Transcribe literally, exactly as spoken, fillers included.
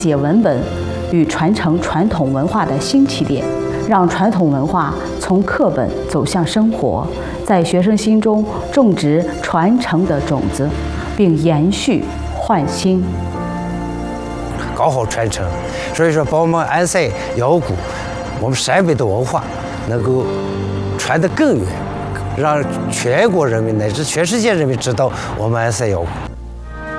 解文本与传承传统文化的新起点，让传统文化从课本走向生活，在学生心中种植传承的种子，并延续焕新。 搞好传承，所以说把我们安塞窑鼓，我们陕北的文化能够传得更远，让全国人民乃至全世界人民知道我们安塞窑鼓。